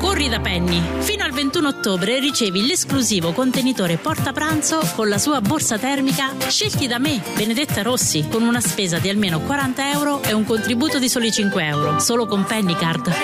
Corri da Penny. Fino al 21 ottobre ricevi l'esclusivo contenitore portapranzo con la sua borsa termica Scelti da me, Benedetta Rossi, con una spesa di almeno 40 euro e un contributo di soli 5 euro, solo con Penny Card.